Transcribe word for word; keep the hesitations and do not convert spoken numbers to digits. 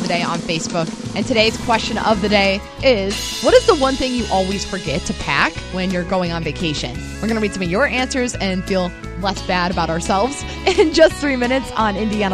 the Day on Facebook. And today's question of the day is, what is the one thing you always forget to pack when you're going on vacation? We're going to read some of your answers and feel less bad about ourselves in just three minutes on Indiana